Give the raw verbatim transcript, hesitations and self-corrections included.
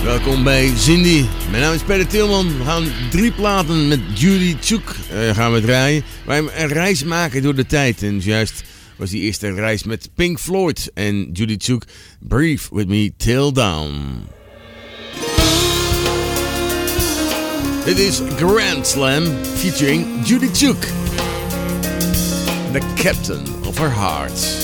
Welkom bij Cindy. Mijn naam is Peter Tilman. We gaan drie platen met Judy Chook uh, gaan we draaien. Wij een reis maken door de tijd. En juist was die eerste reis met Pink Floyd en Judy Chook. Breathe with me till down. Dit is Grand Slam featuring Judy Chook. The captain of her heart.